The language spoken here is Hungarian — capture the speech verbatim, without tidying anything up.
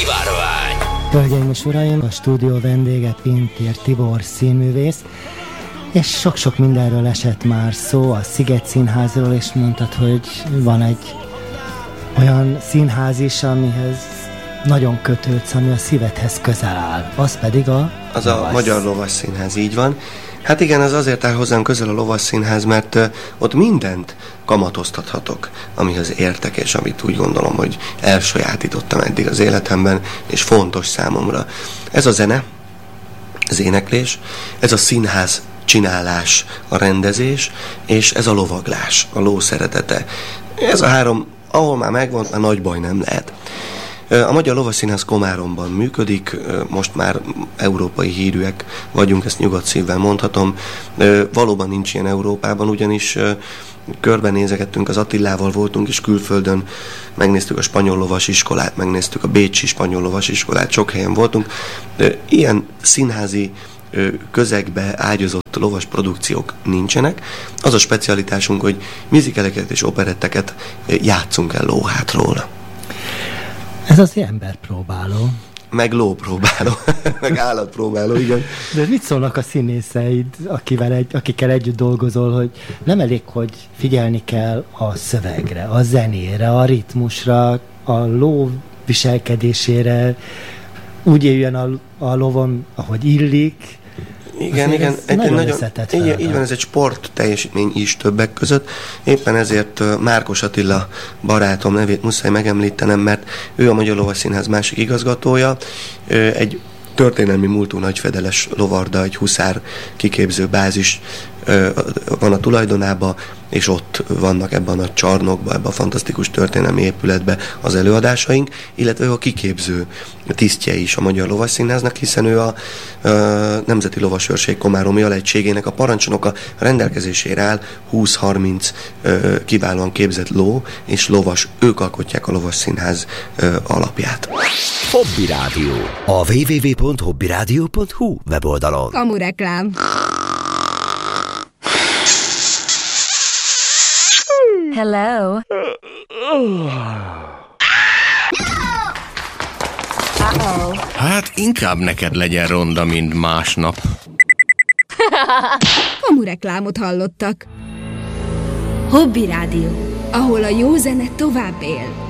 Bárvány. Hölgyeim és uraim, a stúdió vendége Pintér Tibor színművész, és sok-sok mindenről esett már szó, a Sziget Színházról, és mondtad, hogy van egy olyan színház is, amihez nagyon kötődsz, ami a szívedhez közel áll. Az pedig a... Az a Magyar Lovasszínház, így van. Hát igen, ez azért áll hozzám közel a Lovasszínház, mert uh, ott mindent kamatoztathatok, amihez értek, és amit úgy gondolom, hogy elsajátítottam eddig az életemben, és fontos számomra. Ez a zene, az éneklés, ez a színház csinálás, a rendezés, és ez a lovaglás, a ló szeretete. Ez a három, ahol már megvan, már nagy baj nem lehet. A Magyar Lovasszínház Komáromban működik, most már európai hírűek vagyunk, ezt nyugodt szívvel mondhatom. Valóban nincs ilyen Európában, ugyanis körbenézegettünk, az Attilával voltunk is külföldön, megnéztük a spanyol lovas iskolát, megnéztük a bécsi spanyol lovas iskolát, sok helyen voltunk. Ilyen színházi közegbe ágyazott lovas produkciók nincsenek. Az a specialitásunk, hogy musicaleket és operetteket játszunk el lóhátról. Ez az emberpróbáló. Meg lópróbáló, meg állatpróbáló, igen. De mit szólnak a színészeid, akivel egy, akikkel együtt dolgozol, hogy nem elég, hogy figyelni kell a szövegre, a zenére, a ritmusra, a ló viselkedésére, úgy éljön a, a lovon, ahogy illik. Igen, igen, egy nagyon nagyon így, így van, ez egy sport teljesítmény is többek között. Éppen ezért Márkos Attila barátom nevét muszáj megemlítenem, mert ő a Magyar Lovasszínház másik igazgatója, egy történelmi múltú nagyfedeles lovarda, egy huszár kiképző bázis van a tulajdonában, és ott vannak ebben a csarnokban, ebben a fantasztikus történelmi épületben az előadásaink, illetve ő a kiképző tisztje is a Magyar Lovasszínháznak, hiszen ő a, a Nemzeti Lovasőrség Komáromi Alegységének a parancsnoka, rendelkezésére áll húsz-harminc kiválóan képzett ló és lovas, ők alkotják a Lovasszínház ö, alapját. Hobby Rádió. A double-u double-u double-u pont hobby rádió pont hu weboldalon. Kamureklám. Hello. Uh-oh. Hát inkább neked legyen ronda, mint másnap. Kamureklámot hallottak. Hobby Rádió, ahol a jó zene tovább él.